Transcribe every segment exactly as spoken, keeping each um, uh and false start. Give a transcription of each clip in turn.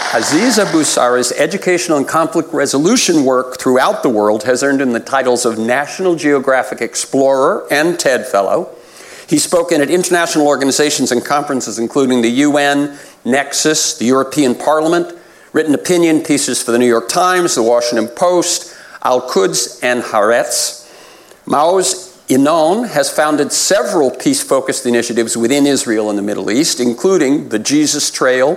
Aziz Abu Sarah's educational and conflict resolution work throughout the world has earned him the titles of National Geographic Explorer and TED Fellow. He's spoken at international organizations and conferences including the U N, Nexus, the European Parliament, written opinion pieces for the New York Times, the Washington Post, Al-Quds, and Haaretz. Maoz Inon has founded several peace-focused initiatives within Israel and the Middle East, including the Jesus Trail,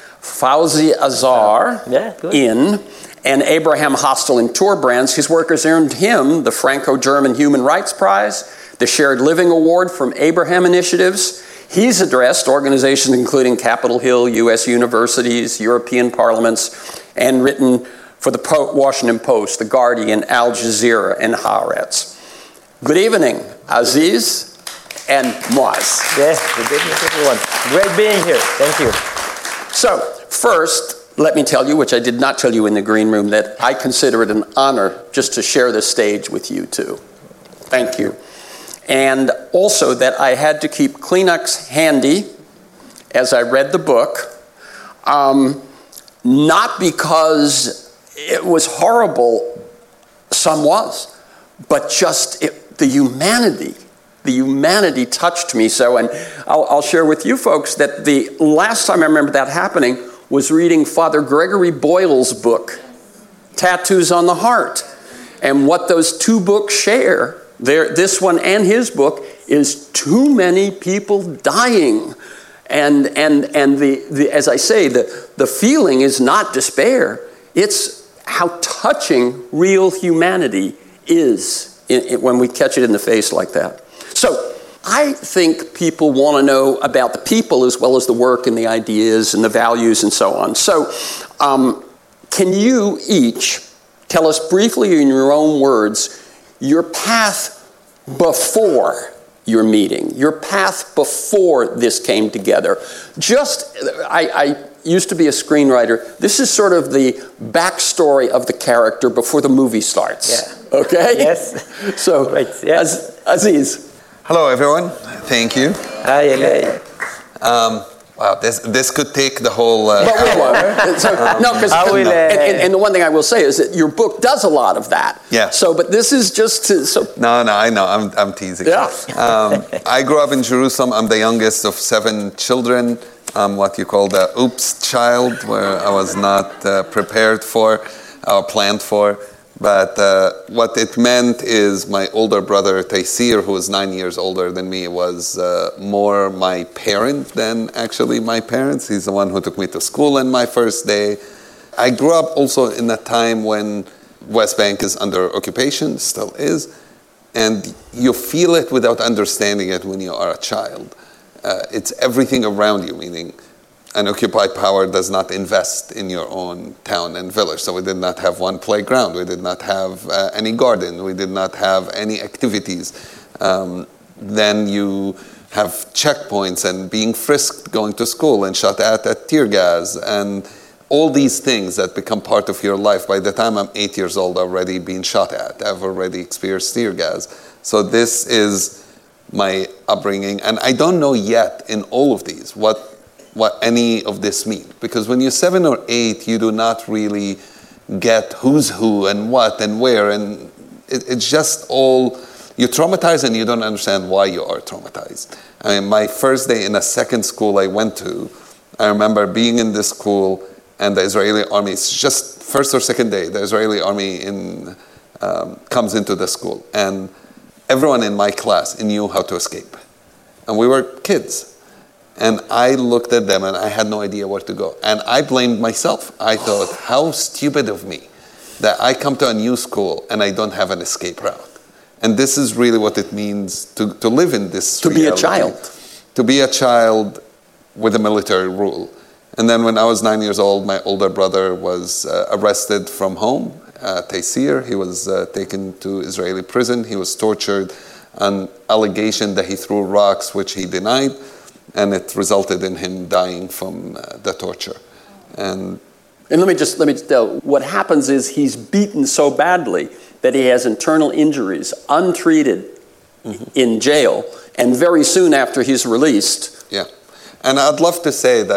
Fawzi Azar yeah, in, and Abraham Hostel in Torbrands. His work has earned him the Franco-German Human Rights Prize, the Shared Living Award from Abraham Initiatives. He's addressed organizations including Capitol Hill, U S universities, European parliaments, and written for the po- Washington Post, The Guardian, Al Jazeera, and Haaretz. Good evening, Aziz and Maoz. Yes, good evening, everyone. Great being here. Thank you. So, first, let me tell you, which I did not tell you in the green room, that I consider it an honor just to share the stage with you two. Thank you. And also that I had to keep Kleenex handy as I read the book, um, not because it was horrible, some was, but just it, the humanity. The humanity touched me so, and I'll, I'll share with you folks that the last time I remember that happening was reading Father Gregory Boyle's book, Tattoos on the Heart. And what those two books share, this one and his book, is too many people dying. And and and the, the as I say, the, the feeling is not despair. It's how touching real humanity is in, in, when we catch it in the face like that. So I think people want to know about the people as well as the work and the ideas and the values and so on. So um, can you each tell us briefly in your own words your path before your meeting, your path before this came together? Just, I, I used to be a screenwriter. This is sort of the backstory of the character before the movie starts. Yeah. Okay? Yes. So, right. Yes. Az- Aziz. Hello, everyone. Thank you. Hi, hello. Um, wow, this this could take the whole. Uh, but we won't. So, um, no, because uh, and, and, and the one thing I will say is that your book does a lot of that. Yeah. So, but this is just to, so. No, no, I know. I'm I'm teasing. Yeah. um, I grew up in Jerusalem. I'm the youngest of seven children. I'm what you call the oops child, where I was not uh, prepared for or planned for. But uh, what it meant is my older brother, Taysir, who was nine years older than me, was uh, more my parent than actually my parents. He's the one who took me to school on my first day. I grew up also in a time when West Bank is under occupation, still is, and you feel it without understanding it when you are a child. Uh, it's everything around you, meaning an occupied power does not invest in your own town and village. So we did not have one playground. We did not have uh, any garden. We did not have any activities. Um, then you have checkpoints and being frisked going to school and shot at at tear gas and all these things that become part of your life. By the time I'm eight years old, I've already been shot at. I've already experienced tear gas. So this is my upbringing. And I don't know yet in all of these what what any of this mean. Because when you're seven or eight, you do not really get who's who and what and where. And it, it's just all, you're traumatized and you don't understand why you are traumatized. I mean, my first day in a second school I went to, I remember being in this school and the Israeli army, it's just first or second day, the Israeli army in, um, comes into the school. And everyone in my class knew how to escape. And we were kids. And I looked at them and I had no idea where to go. And I blamed myself. I thought, how stupid of me that I come to a new school and I don't have an escape route. And this is really what it means to, to live in this To reality. be a child. To be a child with a military rule. And then when I was nine years old, my older brother was uh, arrested from home, uh, Taysir. He was uh, taken to Israeli prison. He was tortured on allegation that he threw rocks, which he denied. And it resulted in him dying from uh, the torture. And and let me just let me just tell. What happens is he's beaten so badly that he has internal injuries, untreated, mm-hmm. in jail, and very soon after he's released. Yeah, and I'd love to say that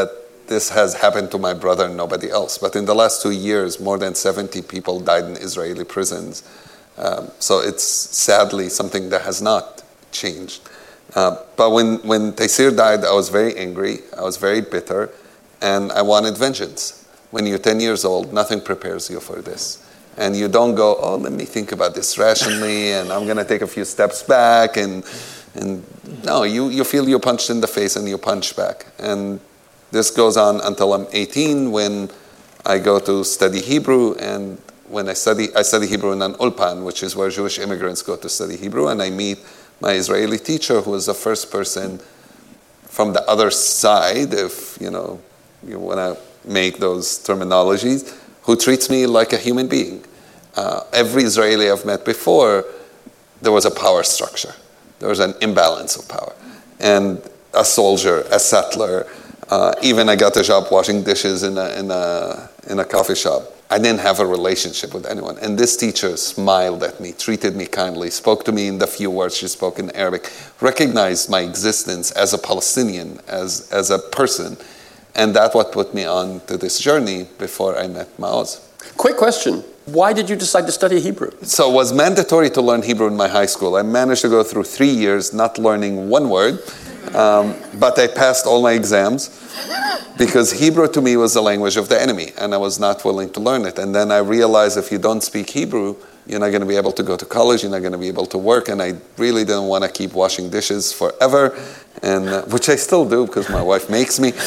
this has happened to my brother and nobody else. But in the last two years, more than seventy people died in Israeli prisons. Um, so it's sadly something that has not changed. Uh, but when, when Taysir died, I was very angry. I was very bitter. And I wanted vengeance. When you're ten years old, nothing prepares you for this. And you don't go, oh, let me think about this rationally, and I'm going to take a few steps back. And, and no, you, you feel you're punched in the face and you punch back. And this goes on until I'm eighteen, when I go to study Hebrew. And when I study, I study Hebrew in an ulpan, which is where Jewish immigrants go to study Hebrew. And I meet my Israeli teacher, who was the first person from the other side, if you know you want to make those terminologies, who treats me like a human being. Uh, every Israeli I've met before, there was a power structure. There was an imbalance of power. And a soldier, a settler, uh, even I got a job washing dishes in a, in a, in a coffee shop. I didn't have a relationship with anyone. And this teacher smiled at me, treated me kindly, spoke to me in the few words she spoke in Arabic, recognized my existence as a Palestinian, as, as a person. And that's what put me on to this journey before I met Maoz. Quick question. Why did you decide to study Hebrew? So it was mandatory to learn Hebrew in my high school. I managed to go through three years not learning one word, um, but I passed all my exams because Hebrew to me was the language of the enemy, and I was not willing to learn it. And then I realized if you don't speak Hebrew, you're not going to be able to go to college, you're not going to be able to work, and I really didn't want to keep washing dishes forever, and uh, which I still do because my wife makes me.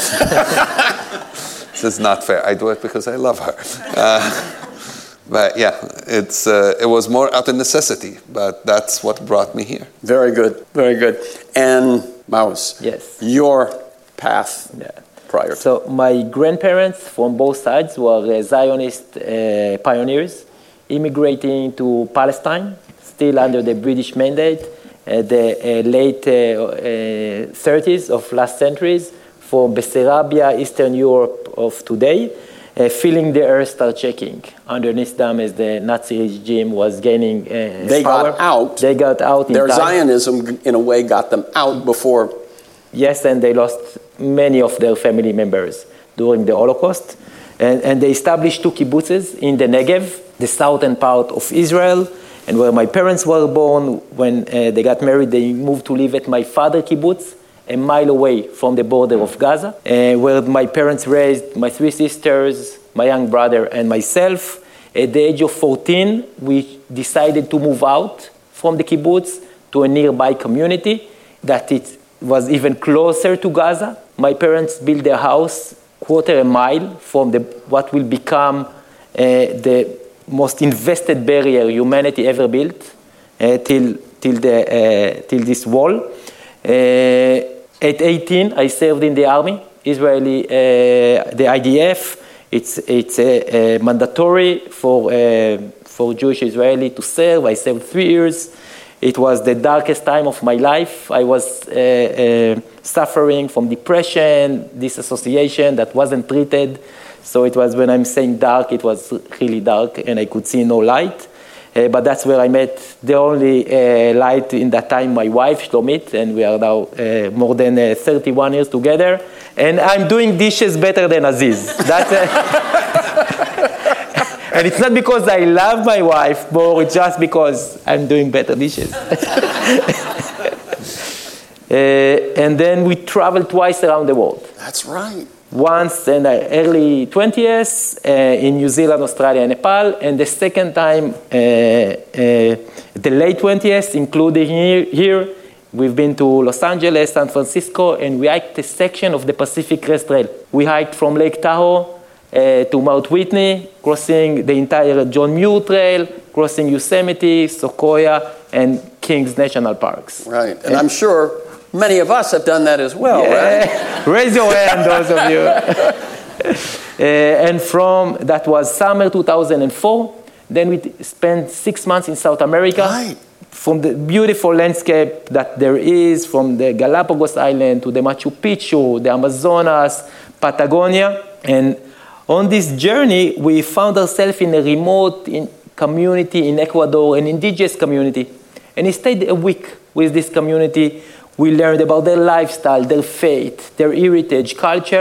This is not fair. I do it because I love her. Uh, but yeah, it's uh, it was more out of necessity, but that's what brought me here. Very good, very good. And Maoz, Yes. your path Yeah. prior to. So my grandparents from both sides were uh, Zionist uh, pioneers, immigrating to Palestine, still under the British mandate, uh, the uh, late uh, uh, thirties of last centuries, from Bessarabia, Eastern Europe of today, uh, feeling the earth start shaking underneath them as the Nazi regime was gaining uh, They power. got out. They got out in Their time. Zionism, in a way, got them out before. Yes, and they lost many of their family members during the Holocaust. And, and they established two kibbutzes in the Negev, the southern part of Israel, and where my parents were born. When uh, they got married, they moved to live at my father's kibbutz, a mile away from the border of Gaza, uh, where my parents raised my three sisters, my young brother, and myself. At the age of fourteen, we decided to move out from the kibbutz to a nearby community that it was even closer to Gaza. My parents built their house quarter a mile from the, what will become uh, the most invested barrier humanity ever built uh, till, till, the, uh, till this wall. Uh, at eighteen, I served in the army, Israeli, uh, the I D F. It's, it's uh, uh, mandatory for, uh, for Jewish Israeli to serve. I served three years. It was the darkest time of my life. I was uh, uh, suffering from depression, disassociation that wasn't treated. So it was, when I'm saying dark, it was really dark and I could see no light. Uh, but that's where I met the only uh, light in that time, my wife, Shlomit, and we are now uh, more than uh, thirty-one years together. And I'm doing dishes better than Aziz. That's uh, And it's not because I love my wife, but it's just because I'm doing better dishes. uh, and then we traveled twice around the world. That's right. Once in the early twenties uh, in New Zealand, Australia, and Nepal, and the second time uh, uh, the late twenties, including here, here. We've been to Los Angeles, San Francisco, and we hiked a section of the Pacific Crest Trail. We hiked from Lake Tahoe uh, to Mount Whitney, crossing the entire John Muir Trail, crossing Yosemite, Sequoia, and Kings National Parks. Right. And, and I'm sure many of us have done that as well, yeah. right? Raise your hand, those of you. uh, and from, that was summer two thousand four. Then we spent six months in South America. Right. From the beautiful landscape that there is, from the Galapagos Island to the Machu Picchu, the Amazonas, Patagonia. And on this journey, we found ourselves in a remote in community in Ecuador, an indigenous community. And we stayed a week with this community. We learned about their lifestyle, their faith, their heritage, culture.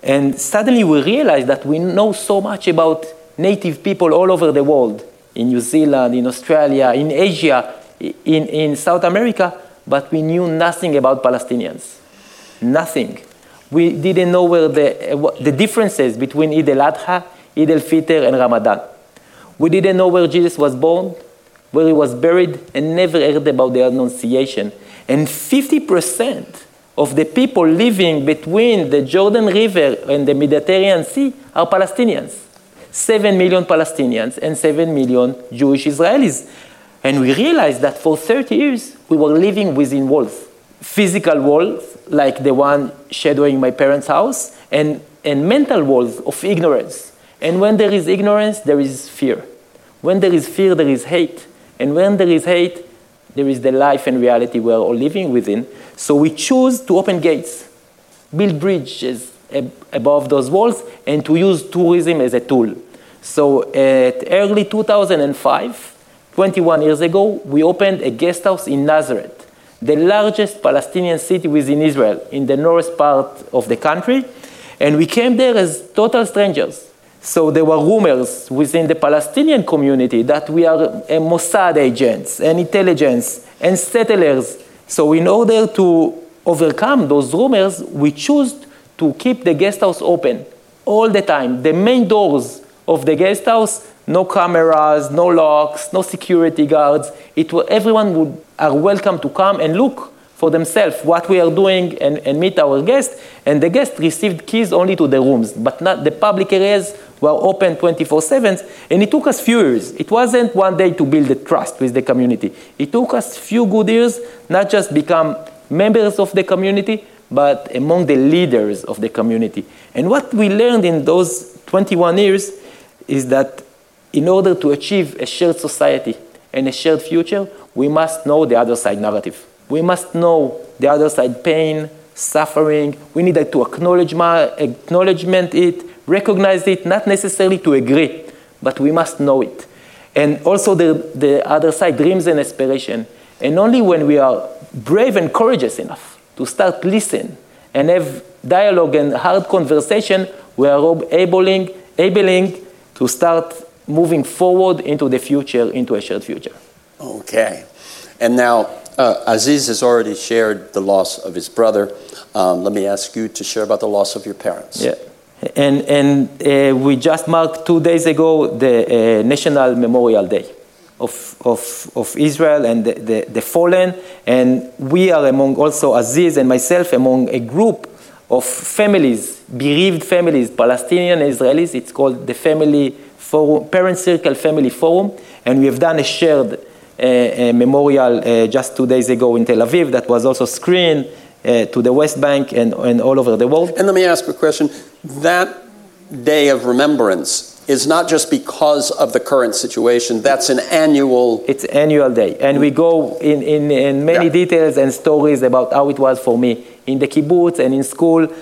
And suddenly we realized that we know so much about native people all over the world, in New Zealand, in Australia, in Asia, in, in South America, but we knew nothing about Palestinians. Nothing. We didn't know where the, the differences between Eid al-Adha, Eid al-Fitr, and Ramadan. We didn't know where Jesus was born, where he was buried, and never heard about the Annunciation. And fifty percent of the people living between the Jordan River and the Mediterranean Sea are Palestinians. Seven million Palestinians and seven million Jewish Israelis. And we realized that for thirty years, we were living within walls. Physical walls, like the one shadowing my parents' house, and, and mental walls of ignorance. And when there is ignorance, there is fear. When there is fear, there is hate. And when there is hate, there is the life and reality we are all living within. So we choose to open gates, build bridges above those walls, and to use tourism as a tool. So at early two thousand five, twenty-one years ago, we opened a guest house in Nazareth, the largest Palestinian city within Israel, in the north part of the country. And we came there as total strangers. So there were rumors within the Palestinian community that we are Mossad agents and intelligence and settlers. So in order to overcome those rumors, we chose to keep the guest house open all the time. The main doors of the guest house, no cameras, no locks, no security guards. It was, everyone would, are welcome to come and look for themselves what we are doing and, and meet our guests. And the guests received keys only to the rooms, but not the public areas were open twenty-four seven. And it took us few years. It wasn't one day to build a trust with the community. It took us few good years, not just become members of the community, but among the leaders of the community. And what we learned in those twenty-one years is that in order to achieve a shared society and a shared future, we must know the other side narrative. We must know the other side pain, suffering. We need to acknowledge acknowledgement it, recognize it, not necessarily to agree, but we must know it. And also the, the other side, dreams and aspiration. And only when we are brave and courageous enough to start listen and have dialogue and hard conversation, we are enabling, enabling to start moving forward into the future, into a shared future. Okay. And now, uh, Aziz has already shared the loss of his brother. Um, let me ask you to share about the loss of your parents. Yeah. And, and uh, we just marked two days ago the uh, National Memorial Day of, of, of Israel and the, the, the fallen. And we are among also, Aziz and myself, among a group of families, bereaved families, Palestinian and Israelis. It's called the Family Forum, Parent Circle Family Forum. And we have done a shared uh, uh, memorial uh, just two days ago in Tel Aviv that was also screened uh, to the West Bank and, and all over the world. And let me ask a question. That day of remembrance is not just because of the current situation. That's an annual... It's an annual day. And we go in, in, in many yeah. details and stories about how it was for me in the kibbutz and in school uh,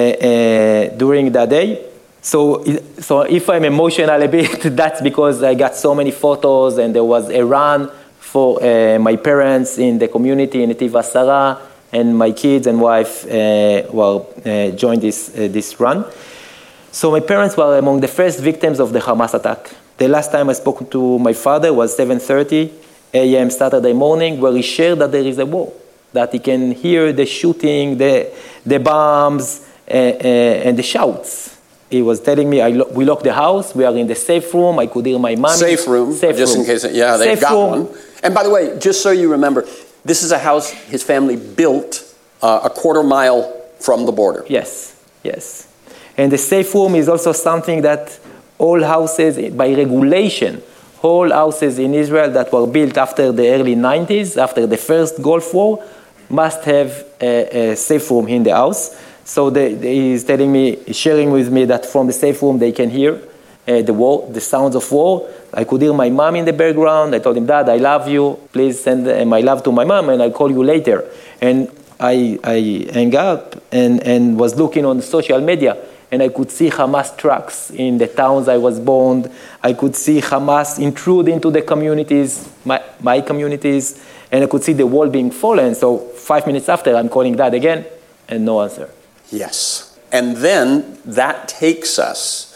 uh, during that day. So, so if I'm emotional a bit, that's because I got so many photos and there was a run for uh, my parents in the community in Netiv Asara, and my kids and wife uh, well, uh, joined this, uh, this run. So my parents were among the first victims of the Hamas attack. The last time I spoke to my father was seven thirty a m Saturday morning, where he shared that there is a war, that he can hear the shooting, the, the bombs, uh, uh, and the shouts. He was telling me, I lo- we locked the house, we are in the safe room, I could hear my mommy. Safe room, safe just room. in case, yeah, they've safe got room. one. And by the way, just so you remember, this is a house his family built uh, a quarter mile from the border. Yes, yes. And the safe room is also something that all houses, by regulation, all houses in Israel that were built after the early nineties, after the first Gulf War, must have a, a safe room in the house. So the, the, he's telling me, sharing with me that from the safe room they can hear uh, the war, the sounds of war. I could hear my mom in the background. I told him, Dad, I love you. Please send uh, my love to my mom, and I'll call you later. And I, I hung up and, and was looking on social media, and I could see Hamas trucks in the towns I was born. I could see Hamas intrude into the communities, my, my communities, and I could see the wall being fallen. So five minutes after, I'm calling Dad again, and no answer. Yes. And then that takes us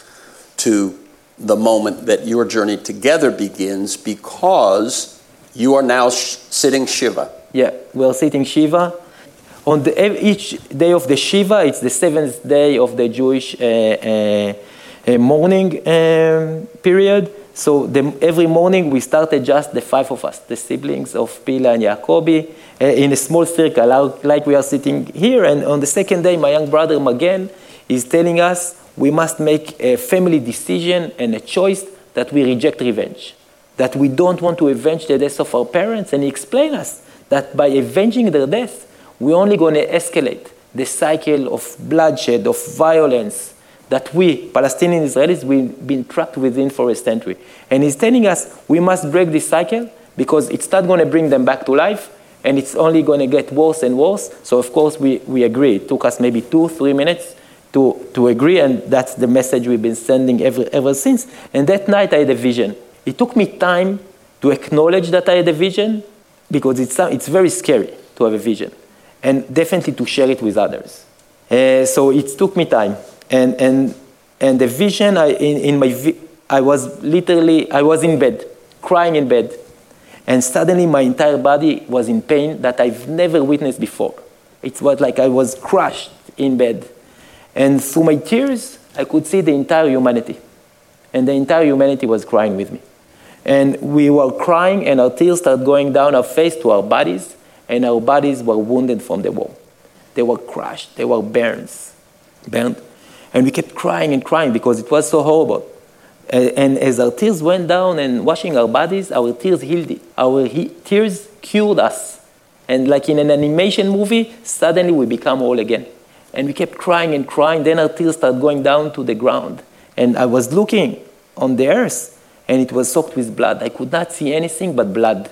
to the moment that your journey together begins, because you are now sh- sitting Shiva. Yeah, we're sitting Shiva. On the, each day of the Shiva, it's the seventh day of the Jewish uh, uh, uh, mourning um, period. So the, every morning we started just the five of us, the siblings of Pila and Jacobi, uh, in a small circle, like we are sitting here. And on the second day, my young brother Magen is telling us we must make a family decision and a choice that we reject revenge, that we don't want to avenge the deaths of our parents. And he explained us that by avenging their death, we're only going to escalate the cycle of bloodshed, of violence, that we, Palestinian Israelis, we've been trapped within for a century. And he's telling us we must break this cycle because it's not going to bring them back to life, and it's only going to get worse and worse. So, of course, we, we agree. It took us maybe two, three minutes to, to agree, and that's the message we've been sending ever, ever since. And that night I had a vision. It took me time to acknowledge that I had a vision, because it's, it's very scary to have a vision, and definitely to share it with others. Uh, so it took me time. And and and the vision, I in, in my vi- I was literally I was in bed, crying in bed, and suddenly my entire body was in pain that I've never witnessed before. It was like I was crushed in bed, and through my tears I could see the entire humanity, and the entire humanity was crying with me, and we were crying, and our tears started going down our face to our bodies, and our bodies were wounded from the war. They were crushed, they were burns, burned. And we kept crying and crying because it was so horrible. And, and as our tears went down and washing our bodies, our tears healed it. Our he- tears cured us. And like in an animation movie, suddenly we become whole again. And we kept crying and crying. Then our tears started going down to the ground. And I was looking on the earth, and it was soaked with blood. I could not see anything but blood.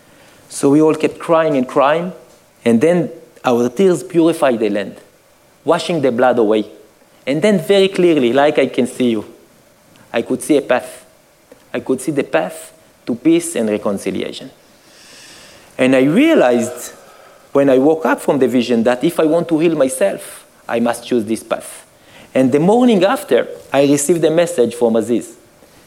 So we all kept crying and crying. And then our tears purified the land, washing the blood away. And then very clearly, like I can see you, I could see a path. I could see the path to peace and reconciliation. And I realized when I woke up from the vision that if I want to heal myself, I must choose this path. And the morning after, I received a message from Aziz,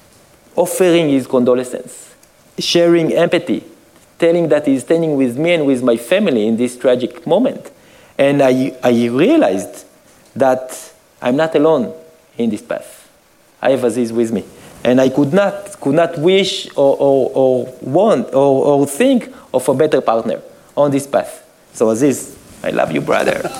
offering his condolences, sharing empathy, telling that he's standing with me and with my family in this tragic moment. And I, I realized that I'm not alone in this path. I have Aziz with me. And I could not, could not wish or, or, or want or, or think of a better partner on this path. So Aziz, I love you, brother. uh,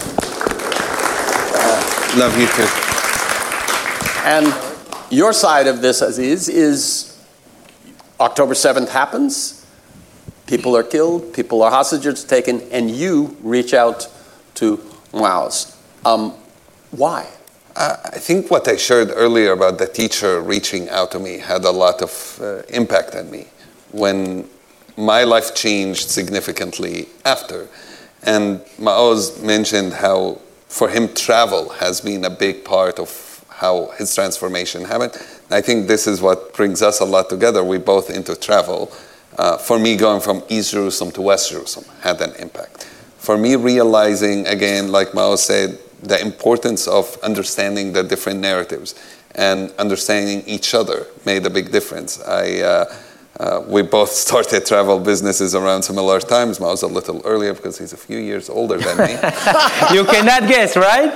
love you too. And your side of this, Aziz, is October seventh happens, people are killed, people are hostages taken, and you reach out to Muaz. Um, Why? Uh, I think what I shared earlier about the teacher reaching out to me had a lot of uh, impact on me when my life changed significantly after. And Maoz mentioned how for him travel has been a big part of how his transformation happened. I think this is what brings us a lot together. We both into travel. Uh, for me, going from East Jerusalem to West Jerusalem had an impact. For me, realizing, again, like Mao said, the importance of understanding the different narratives and understanding each other made a big difference. I, uh, uh, we both started travel businesses around similar times. Mao's a little earlier because he's a few years older than me. You cannot guess, right?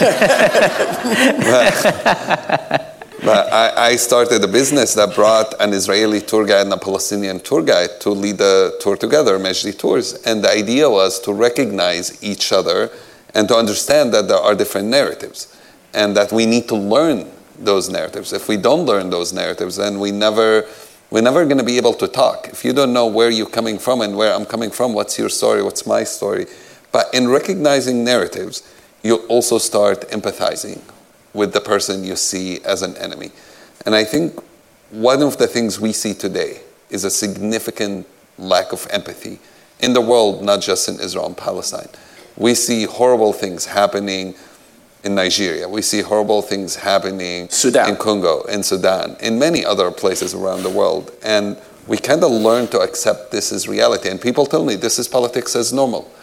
but, but I, I started a business that brought an Israeli tour guide and a Palestinian tour guide to lead the tour together, Majdi Tours. And the idea was to recognize each other and to understand that there are different narratives and that we need to learn those narratives. If we don't learn those narratives, then we never, we're never going to be able to talk. If you don't know where you're coming from and where I'm coming from, what's your story, what's my story. But in recognizing narratives, you also start empathizing with the person you see as an enemy. And I think one of the things we see today is a significant lack of empathy in the world, not just in Israel and Palestine. We see horrible things happening in Nigeria. We see horrible things happening Sudan. in Congo, in Sudan, in many other places around the world. And we kind of learn to accept this as reality. And people tell me this is politics as normal.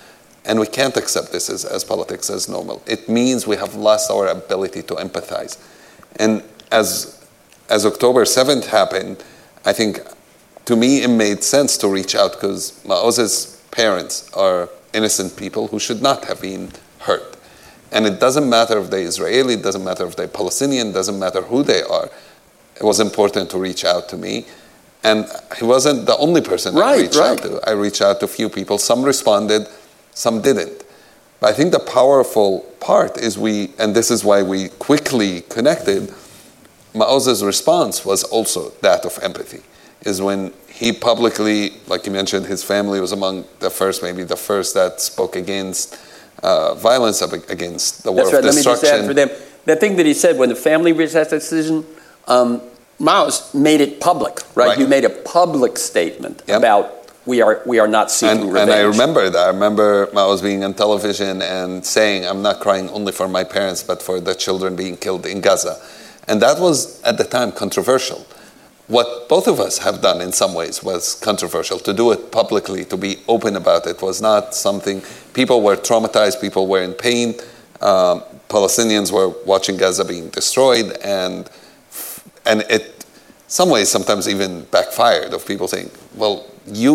And we can't accept this as, as politics as normal. It means we have lost our ability to empathize. And as, as October seventh happened, I think to me it made sense to reach out because Maoz's parents are innocent people who should not have been hurt. And it doesn't matter if they're Israeli, it doesn't matter if they're Palestinian, it doesn't matter who they are. It was important to reach out to me. And he wasn't the only person right, I reached right. out to. I reached out to a few people. Some responded, some didn't. But I think the powerful part is we, and this is why we quickly connected, Maoz's response was also that of empathy, is when he publicly, like you mentioned, his family was among the first, maybe the first that spoke against uh, violence, against the war That's of right. Let me just destruction. add for them. That thing that he said when the family reached that decision, um, Maoz made it public, right? Right. You made a public statement Yep. about we are we are not seeking And, revenge. and I remember that. I remember Maoz being on television and saying, I'm not crying only for my parents, but for the children being killed in Gaza. And that was, at the time, controversial. What both of us have done in some ways was controversial. To do it publicly, to be open about it, was not something. People were traumatized, people were in pain. Um, Palestinians were watching Gaza being destroyed, and and it, some ways, sometimes even backfired of people saying, well, you